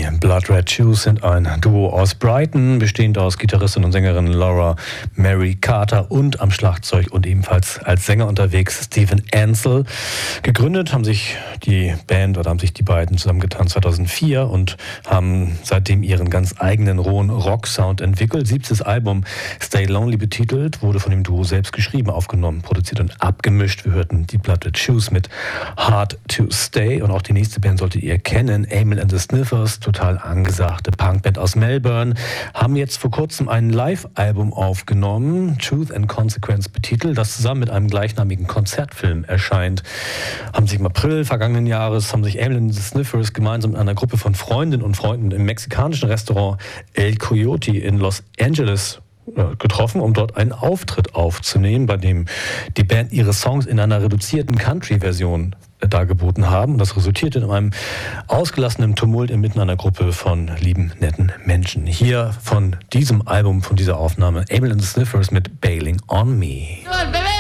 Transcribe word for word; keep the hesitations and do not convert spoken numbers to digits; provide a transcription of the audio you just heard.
Blood Red Shoes sind ein Duo aus Brighton, bestehend aus Gitarristin und Sängerin Laura Mary Carter und am Schlagzeug und ebenfalls als Sänger unterwegs Stephen Ansel. Gegründet haben sich die Band oder haben sich die beiden zusammengetan zweitausendvier und haben seitdem ihren ganz eigenen rohen Rock-Sound entwickelt. Siebtes Album Stay Lonely betitelt, wurde von dem Duo selbst geschrieben, aufgenommen, produziert und abgemischt. Wir hörten die Blood Red Shoes mit Hard to Stay und auch die nächste Band solltet ihr kennen, Amyl and the Sniffers, total angesagte Punkband aus Melbourne, haben jetzt vor kurzem ein Live-Album aufgenommen, Truth and Consequence betitelt, das zusammen mit einem gleichnamigen Konzertfilm erscheint. Haben sich im April vergangenen Jahres, haben sich Amyl and the Sniffers gemeinsam mit einer Gruppe von Freundinnen und Freunden im mexikanischen Restaurant El Coyote in Los Angeles getroffen, um dort einen Auftritt aufzunehmen, bei dem die Band ihre Songs in einer reduzierten Country-Version dargeboten haben. Und das resultierte in einem ausgelassenen Tumult inmitten einer Gruppe von lieben, netten Menschen. Hier von diesem Album, von dieser Aufnahme, Amyl and the Sniffers mit Bailing on Me. Good, baby.